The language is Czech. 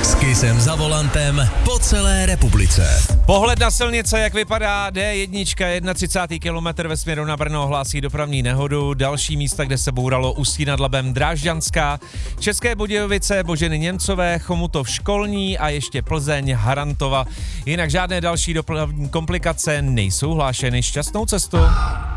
S Kissem za volantem po celé republice. Pohled na silnice, jak vypadá D1, 31. kilometr ve směru na Brno, hlásí dopravní nehodu. Další místa, kde se bouralo, Ústí nad Labem, Drážďanská, České Budějovice, Boženy Němcové, Chomutov Školní a ještě Plzeň, Harantova. Jinak žádné další dopravní komplikace nejsou hlášeny. Šťastnou cestu.